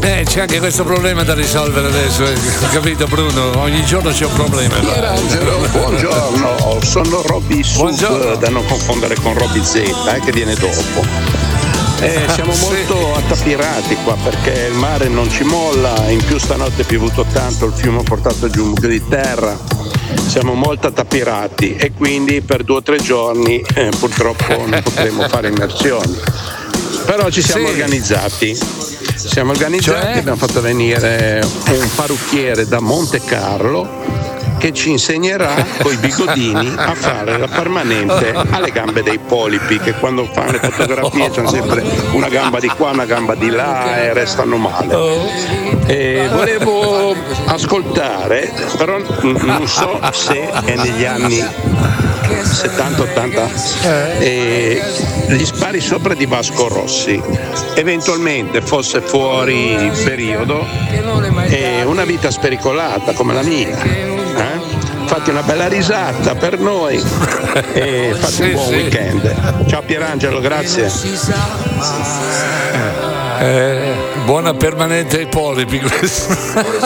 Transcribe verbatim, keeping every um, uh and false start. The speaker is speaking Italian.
Eh, c'è anche questo problema da risolvere adesso, eh. Capito Bruno? Ogni giorno c'è un problema. Pierangelo, buongiorno, sono Robby Sub, da non confondere con Robby Z, eh, che viene dopo. Eh, siamo molto attapirati qua perché il mare non ci molla, in più stanotte è piovuto tanto, il fiume ha portato giù un mucchio di terra, siamo molto attapirati e quindi per due o tre giorni eh, purtroppo non potremo fare immersioni. Però ci siamo Sì. organizzati, siamo organizzati, Cioè? abbiamo fatto venire un parrucchiere da Monte Carlo che ci insegnerà coi bigodini a fare la permanente alle gambe dei polipi, che quando fanno le fotografie c'hanno sempre una gamba di qua, una gamba di là e restano male. E volevo ascoltare, però non so se è negli anni settanta ottanta, e gli spari sopra di Vasco Rossi, eventualmente fosse fuori periodo e una vita spericolata come la mia, eh? Fate una bella risata per noi e fate Sì, un buon sì. weekend. Ciao Pierangelo, grazie. Eh, buona permanente ai polipi questo.